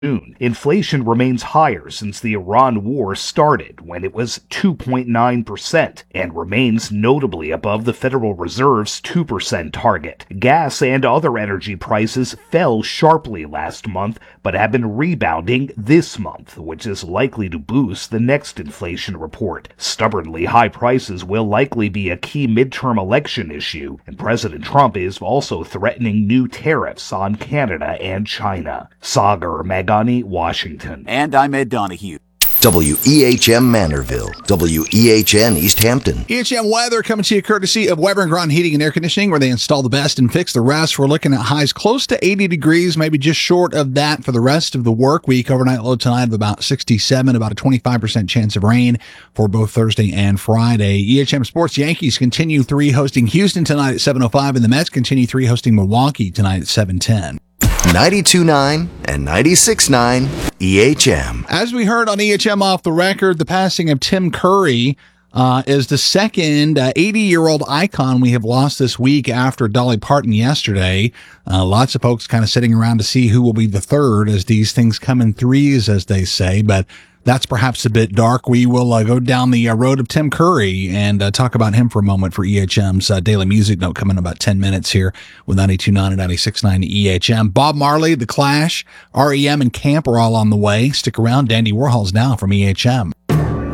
Inflation remains higher since the Iran war started, when it was 2.9%, and remains notably above the Federal Reserve's 2% target. Gas and other energy prices fell sharply last month, but have been rebounding this month, which is likely to boost the next inflation report. Stubbornly high prices will likely be a key midterm election issue, and President Trump is also threatening new tariffs on Canada and China. Sagar Magani, Washington. And I'm Ed Donahue. WEHM Manorville, WEHN East Hampton. EHM weather coming to you courtesy of Weber & Grant Heating and Air Conditioning, where they install the best and fix the rest. We're looking at highs close to 80 degrees, maybe just short of that for the rest of the work week. Overnight low tonight of about 67, about a 25% chance of rain for both Thursday and Friday. EHM Sports, Yankees continue 3 hosting Houston tonight at 7:05, and the Mets continue 3 hosting Milwaukee tonight at 7:10. 92.9 and 96.9 EHM. As we heard on EHM Off the Record, the passing of Tim Curry is the second 80-year-old icon we have lost this week after Dolly Parton yesterday. Lots of folks kind of sitting around to see who will be the third, as these things come in threes, as they say, but that's perhaps a bit dark. We will go down the road of Tim Curry and talk about him for a moment for EHM's Daily Music Note coming in about 10 minutes here with 92.9 and 96.9 EHM. Bob Marley, The Clash, REM, and Camp are all on the way. Stick around. Dandy Warhol's now from EHM.